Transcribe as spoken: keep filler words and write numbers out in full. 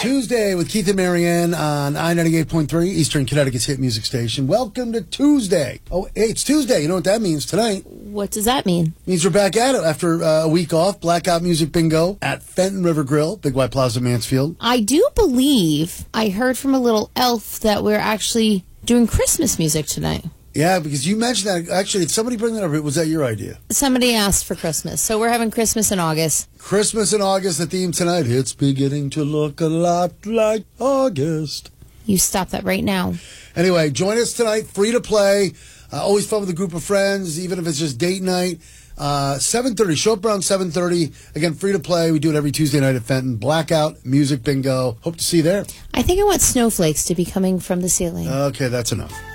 Tuesday with Keith and Marianne on I ninety-eight point three, Eastern Connecticut's hit music station. Welcome to Tuesday. Oh, hey, it's Tuesday. You know what that means tonight? What does that mean? It means we're back at it after uh, a week off. Blackout Music Bingo at Fenton River Grill, Big White Plaza, Mansfield. I do believe I heard from a little elf that we're actually doing Christmas music tonight. Yeah, because you mentioned that. Actually, did somebody bring that up? Was that your idea? Somebody asked for Christmas, so we're having Christmas in August. Christmas in August, the theme tonight. It's beginning to look a lot like August. You stop that right now. Anyway, join us tonight, free to play. Uh, always fun with a group of friends, even if it's just date night. Uh, seven thirty, show up around seven thirty. Again, free to play. We do it every Tuesday night at Fenton. Blackout Music Bingo. Hope to see you there. I think I want snowflakes to be coming from the ceiling. Okay, that's enough.